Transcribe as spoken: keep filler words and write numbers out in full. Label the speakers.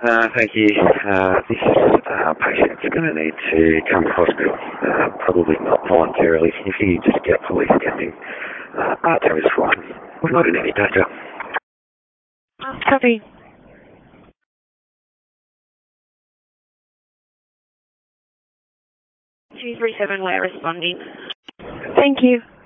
Speaker 1: Uh, thank you. Uh, this uh, patient's going to need to come to hospital, uh, probably not voluntarily. If you just get police attending, uh, Arto is fine. We're not in any danger.
Speaker 2: Uh, copy. two three seven, we're responding.
Speaker 3: Thank you.